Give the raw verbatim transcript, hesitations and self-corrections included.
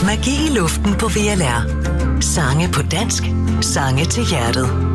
Magi i luften på V L R. Sange på dansk. Sange til hjertet.